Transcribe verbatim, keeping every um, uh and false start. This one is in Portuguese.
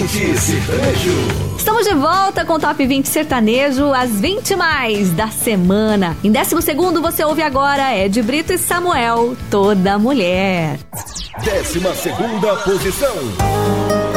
vinte Sertanejo. Estamos de volta com o Top vinte Sertanejo, as vinte mais da semana. Em décimo segundo você ouve agora Ed Brito e Samuel, Toda Mulher. Décima segunda posição.